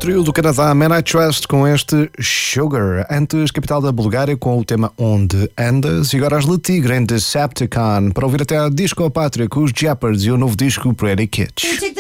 Trio do Canadá, Man I Trust, com este Sugar. Antes, capital da Bulgária, com o tema Onde Andas. E agora as Le Tigre em Decepticon, para ouvir até a Disco Pátria com os Jeopards e o novo disco Pretty Kids.